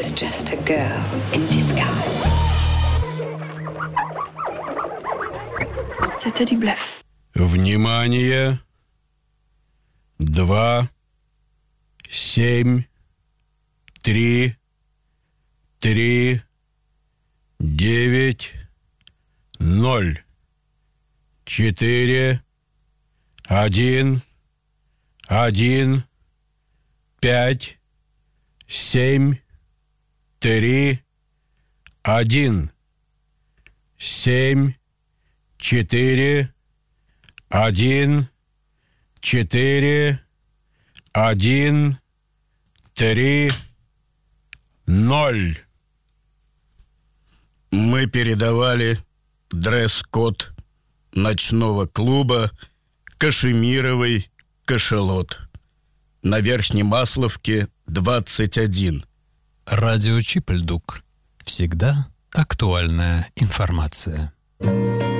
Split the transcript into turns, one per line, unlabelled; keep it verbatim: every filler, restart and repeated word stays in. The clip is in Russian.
was just a girl in disguise. C'était du bluff.
Внимание! Два, семь, три, три, девять, ноль, четыре, один, один, пять, семь, три, один, семь, четыре, один, четыре, один, три, ноль. Мы передавали дресс-код ночного клуба «Кашемировый кашалот» на Верхней Масловке, двадцать один.
Радио Чипельдук. Всегда актуальная информация.